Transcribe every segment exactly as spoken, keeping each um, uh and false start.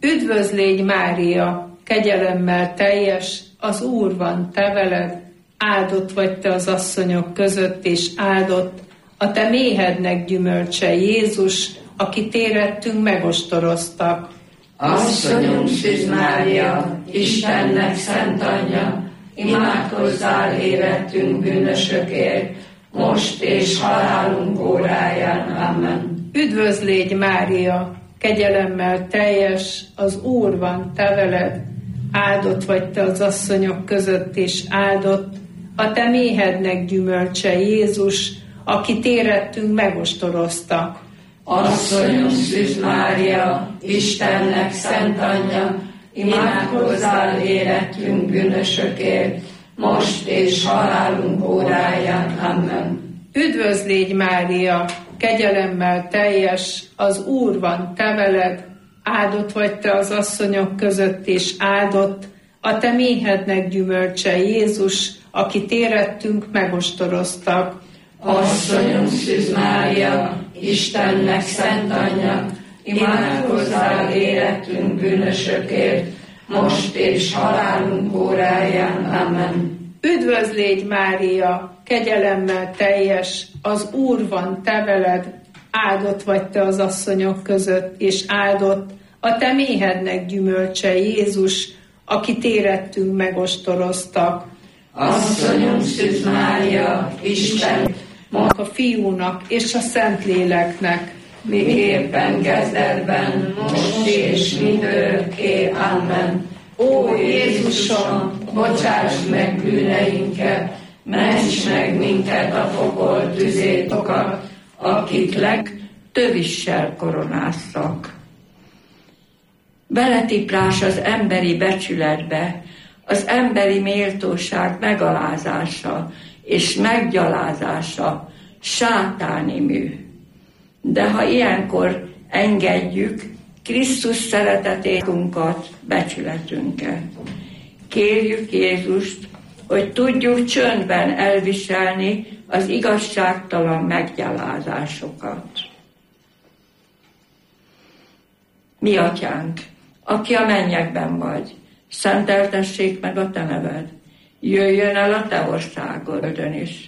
Üdvözlégy Mária, kegyelemmel teljes, az Úr van te veled, áldott vagy te az asszonyok között, és áldott a te méhednek gyümölcse Jézus, akit érettünk megostoroztak. Asszonyunk Szűz Mária, Istennek szent anyja, imádkozzál érettünk bűnösökért, most és halálunk óráján. Amen. Üdvözlégy Mária, kegyelemmel teljes, az Úr van te veled, áldott vagy te az asszonyok között, és áldott a te méhednek gyümölcse Jézus, akit érettünk megostoroztak. Asszonyunk Szűz Mária, Istennek szent anyja, imádkozzál érettünk bűnösökért, most és halálunk óráján. Amen. Üdvözlégy Mária, kegyelemmel teljes, az Úr van te veled, áldott vagy te az asszonyok között, és áldott a te méhednek gyümölcse Jézus, akit érettünk megostoroztak. Asszonyunk Szűz Mária, Istennek szent anyja, imádkozzál érettünk bűnösökért, most és halálunk óráján. Amen. Üdvözlégy Mária, kegyelemmel teljes, az Úr van te veled, áldott vagy te az asszonyok között, és áldott a te méhednek gyümölcse Jézus, akit érettünk megostoroztak. Asszonyunk Szűz Mária, Isten, a Fiúnak és a Szentléleknek, miképpen kezdetben, most és mindörökké. Amen. Ó Jézusom, bocsáss meg bűneinket, ments meg minket a pokol tüzétokat, akik legtövissel koronáztak. Beletiprás az emberi becsületbe, az emberi méltóság megalázása és meggyalázása sátáni mű. De ha ilyenkor engedjük Krisztus szereteténket, becsületünket, kérjük Jézust, hogy tudjuk csöndben elviselni az igazságtalan meggyalázásokat. Mi atyánk, aki a mennyekben vagy, szenteltessék meg a te neved, jöjjön el a te országodon is.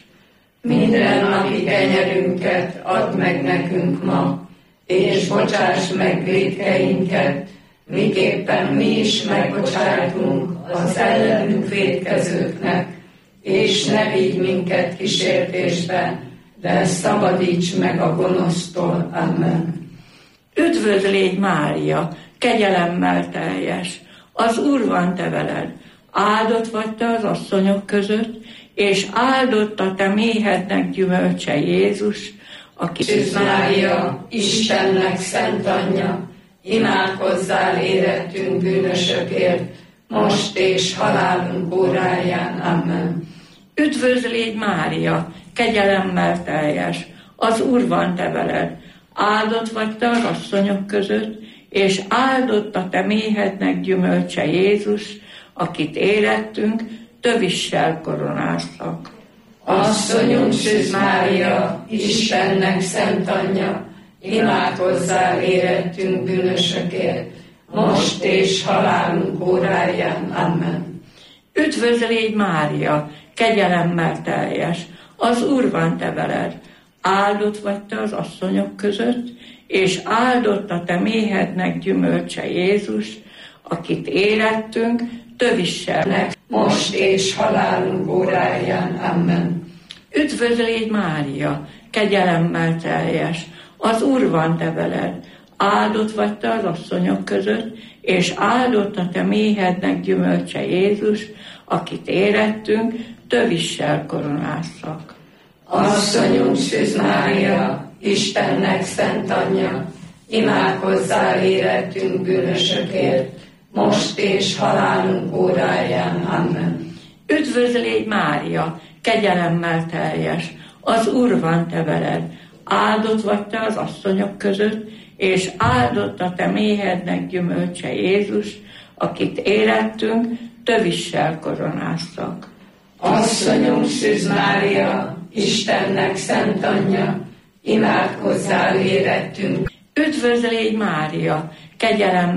Minden napi kenyerünket add meg nekünk ma, és bocsáss meg vétkeinket, miképpen mi is megbocsájtunk az ellenünk vétkezőknek, és ne vigy minket kísértésbe, de szabadíts meg a gonosztól. Amen. Üdvözlégy Mária, kegyelemmel teljes, az Úr van te veled, áldott vagy te az asszonyok között, és áldott a te méhednek gyümölcse Jézus, aki... Szűz Mária, Istennek szent anyja, imádkozzál érettünk bűnösökért, most és halálunk óráján. Amen. Üdvözlégy Mária, kegyelemmel teljes, az Úr van te veled, áldott vagy te az asszonyok között, és áldott a te méhednek gyümölcse Jézus, akit érettünk tövissel koronáztak. Asszonyunk Szűz Mária, Istennek szent anyja, imádkozzál érettünk bűnösökért, most és halálunk óráján. Amen. Üdvözlégy Mária, kegyelemmel teljes, az Úr van te veled, áldott vagy te az asszonyok között, és áldott a te méhednek gyümölcse Jézus, akit érettünk tövissel, most és halálunk óráján. Amen. Üdvözlégy Mária, kegyelemmel teljes, az Úr van te veled, áldott vagy te az asszonyok között, és áldott a te méhednek gyümölcse Jézus, akit érettünk tövissel koronáztak. Asszonyunk Szűz Mária, Istennek szent anyja, imádkozzál érettünk bűnösökért, most és halálunk óráján. Amen. Üdvözlégy Mária, kegyelemmel teljes, az Úr van te veled, áldott vagy te az asszonyok között, és áldott a te méhednek gyümölcse Jézus, akit érettünk tövissel koronáztak. Asszonyunk Szűz Mária, Istennek szent anyja, imádkozzál érettünk. Üdvözlégy Mária, kegyelemmel